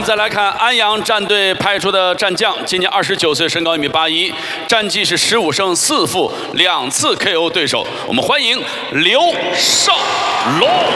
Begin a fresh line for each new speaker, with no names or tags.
们再来看安阳战队派出的战将，今年29岁，身高1.81米，战绩是15胜4负，2次 KO 对手。我们欢迎刘少龙。